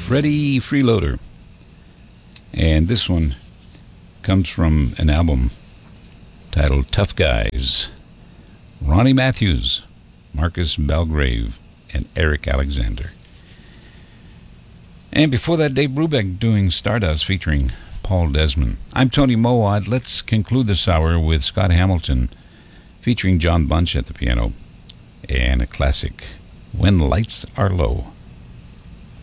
Freddie Freeloader. And this one comes from an album titled Tough Guys. Ronnie Matthews, Marcus Belgrave, and Eric Alexander. And before that, Dave Brubeck doing Stardust featuring Paul Desmond. I'm Tony Mowat. Let's conclude this hour with Scott Hamilton featuring John Bunch at the piano and a classic, When Lights Are Low.